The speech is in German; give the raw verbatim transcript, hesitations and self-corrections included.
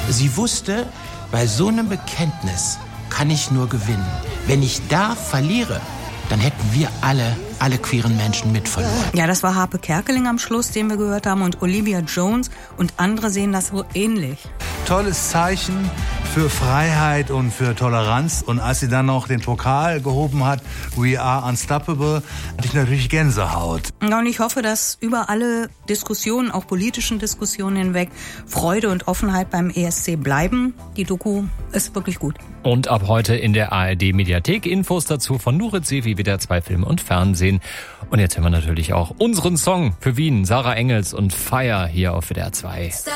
Sie wusste, bei so einem Bekenntnis kann ich nur gewinnen. Wenn ich da verliere, dann hätten wir alle, alle queeren Menschen mit verloren. Ja, das war Harpe Kerkeling am Schluss, den wir gehört haben. Und Olivia Jones und andere sehen das so ähnlich. Tolles Zeichen für Freiheit und für Toleranz. Und als sie dann noch den Pokal gehoben hat, We are unstoppable, hatte ich natürlich Gänsehaut. Und ich hoffe, dass über alle Diskussionen, auch politischen Diskussionen hinweg, Freude und Offenheit beim E S C bleiben. Die Doku ist wirklich gut. Und ab heute in der A R D-Mediathek Infos dazu von Nurit Sevi, W D R zwei Film und Fernsehen. Und jetzt hören wir natürlich auch unseren Song für Wien, Sarah Engels und Fire hier auf W D R zwei.